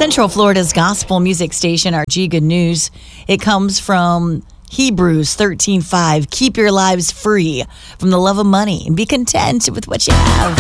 Central Florida's gospel music station, RG Good News. It comes from Hebrews 13:5. Keep your lives free from the love of money and be content with what you have.